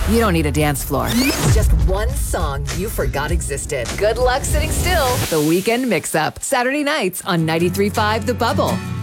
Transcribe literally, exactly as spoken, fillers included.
You don't need a dance floor. Just one song you forgot existed. Good luck sitting still. The Weekend Mix-Up. Saturday nights on ninety-three point five The Bubble.